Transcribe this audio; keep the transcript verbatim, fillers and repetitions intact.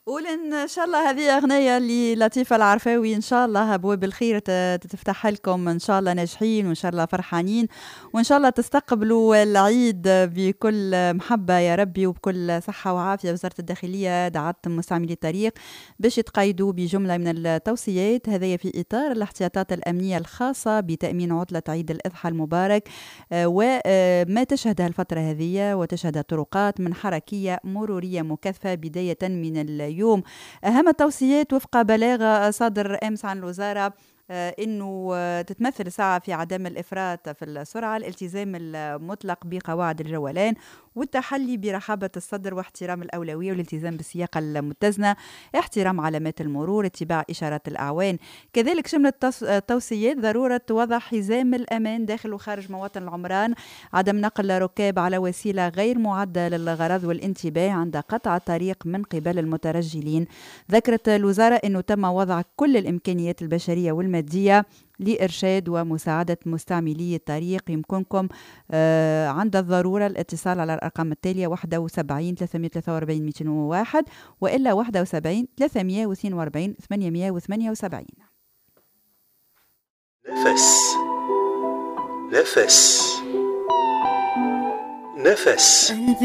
قول ان شاء الله هذه اغنيه للطيفه العرفاوي، ان شاء الله ابواب الخير ت- تتفتح لكم، ان شاء الله ناجحين وان شاء الله فرحانين، وان شاء الله تستقبلوا العيد بكل محبه يا ربي وبكل صحه وعافيه. وزاره الداخليه دعت مستعملي الطريق باش يتقيدوا بجمله من التوصيات، هذه في اطار الاحتياطات الامنيه الخاصه بتامين عطله عيد الاضحى المبارك، آه، وما تشهدها الفتره هذه وتشهد طرقات من حركيه مروريه مكثفه بدايه من اليوم. أهم التوصيات وفق بلاغ صادر أمس عن الوزارة، آه، أنه آه، تتمثل الساعة في عدم الإفراط في السرعة، الالتزام المطلق بقواعد الجولان، والتحلي برحابة الصدر واحترام الأولوية، والالتزام بالسياقة المتزنة، احترام علامات المرور، اتباع إشارات الأعوان. كذلك شملت التص- التوصيات ضرورة وضع حزام الأمان داخل وخارج مواطن العمران، عدم نقل ركاب على وسيلة غير معدة للغرض، والانتباه عند قطع الطريق من قبل المترجلين. ذكرت الوزارة أنه تم وضع كل الإمكانيات البشرية والمادية لإرشاد ومساعدة مستعملي الطريق. يمكنكم آه عند الضرورة الاتصال على الأرقام التالية: واحد وسبعين ثلاثمائة وثلاثة وأربعين مئتين وواحد، وإلا واحد وسبعين ثلاثمائة واثنين وأربعين ثمانمائة وثمانية وسبعين. نفس نفس نفس